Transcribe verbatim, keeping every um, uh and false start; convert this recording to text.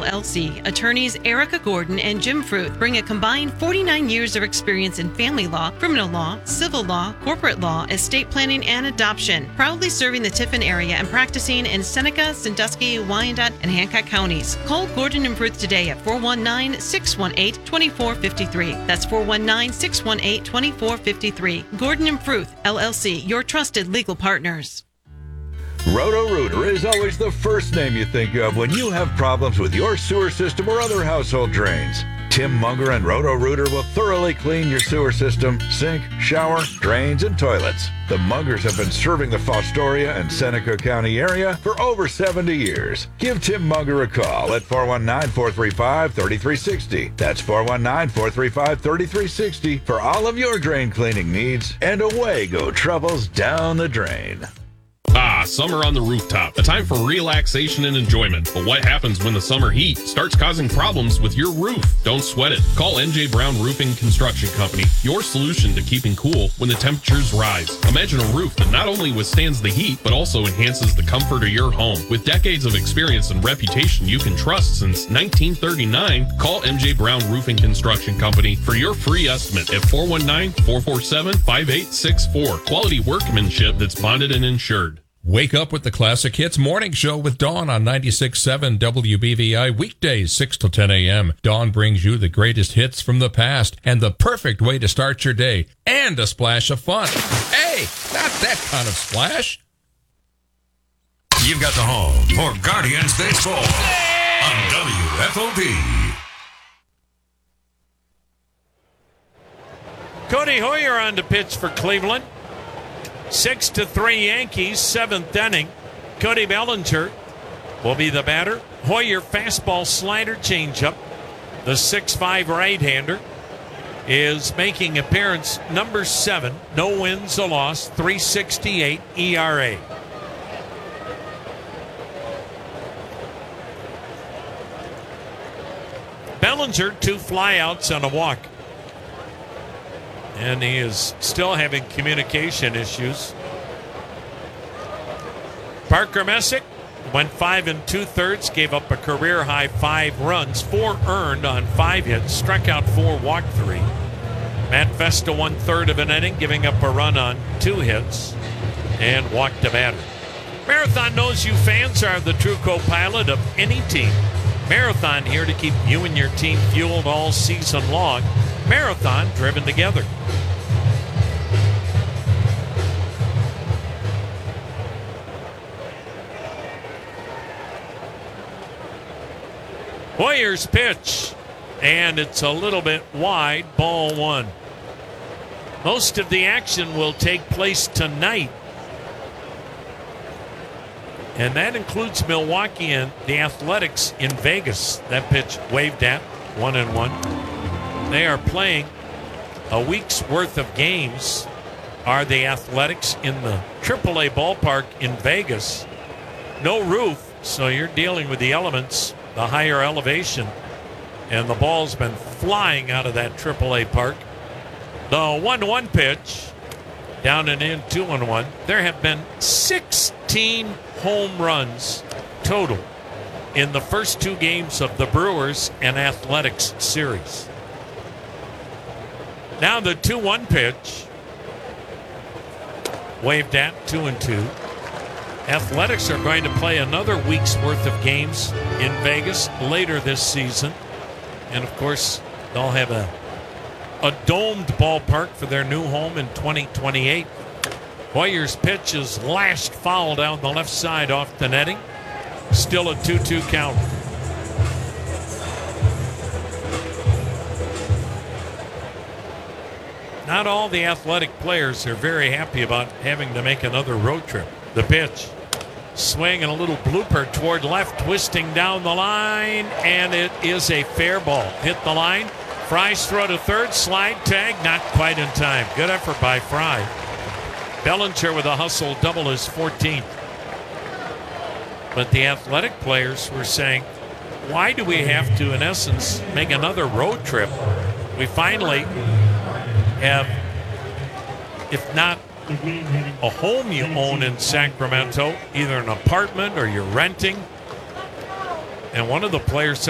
L L C. Attorneys Erica Gordon and Jim Fruth bring a combined forty-nine years of experience in family law, criminal law, civil law, corporate law, estate planning, and adoption. Proudly serving the Tiffin area and practicing in Seneca, Sandusky, Wyandotte, and Hancock counties. Call Gordon and Fruth today at four one nine, six one eight, two four five three. That's four one nine, six one eight, two four five three. Gordon and Fruth, L L C, your trusted legal partners. Roto-Rooter is always the first name you think of when you have problems with your sewer system or other household drains. Tim Munger and Roto-Rooter will thoroughly clean your sewer system, sink, shower, drains, and toilets. The Mungers have been serving the Fostoria and Seneca County area for over seventy years. Give Tim Munger a call at four one nine, four three five, three three six zero. That's four one nine, four three five, three three six zero for all of your drain cleaning needs, and away go troubles down the drain. Ah, summer on the rooftop. A time for relaxation and enjoyment. But what happens when the summer heat starts causing problems with your roof? Don't sweat it. Call M J Brown Roofing Construction Company, your solution to keeping cool when the temperatures rise. Imagine a roof that not only withstands the heat, but also enhances the comfort of your home. With decades of experience and reputation you can trust since nineteen thirty-nine, call M J Brown Roofing Construction Company for your free estimate at four one nine, four four seven, five eight six four. Quality workmanship that's bonded and insured. Wake up with the Classic Hits Morning Show with Dawn on ninety-six point seven W B V I, weekdays six to ten a.m. Dawn brings you the greatest hits from the past and the perfect way to start your day, and a splash of fun. Hey, not that kind of splash. You've got the home for Guardians Baseball on W F O P. Cody Hoyer on to pitch for Cleveland. Six to three Yankees, seventh inning. Cody Bellinger will be the batter. Hoyer fastball, slider, changeup. The six five right-hander is making appearance number seven. No wins, a loss, three sixty-eight E R A. Bellinger, two flyouts and a walk. And he is still having communication issues. Parker Messick went five and two-thirds, gave up a career-high five runs, four earned on five hits, struck out four, walked three. Matt Vesta, one-third of an inning, giving up a run on two hits and walked a batter. Marathon knows you fans are the true co-pilot of any team. Marathon here to keep you and your team fueled all season long. Marathon driven together. Hoyer's pitch, and it's a little bit wide, ball one. Most of the action will take place tonight, and that includes Milwaukee and the Athletics in Vegas. That pitch waved at, one and one. They are playing a week's worth of games, are the Athletics, in the triple A ballpark in Vegas. No roof, so you're dealing with the elements, the higher elevation, and the ball's been flying out of that triple A park. The one one pitch, down and in, two and one. There have been sixteen home runs total in the first two games of the Brewers and Athletics series. Now the two one pitch, waved at, two and two. Athletics are going to play another week's worth of games in Vegas later this season. And of course, they'll have a, a domed ballpark for their new home in twenty twenty-eight. Hoyer's pitch is lashed foul down the left side off the netting. Still a two two count. Not all the Athletic players are very happy about having to make another road trip. The pitch, swing and a little blooper toward left, twisting down the line, and it is a fair ball. Hit the line. Fry's throw to third, slide tag, not quite in time. Good effort by Fry. Bellinger with a hustle double, his fourteenth. But the Athletic players were saying, why do we have to, in essence, make another road trip? We finally have, if not a home you own in Sacramento, either an apartment or you're renting. And one of the players said,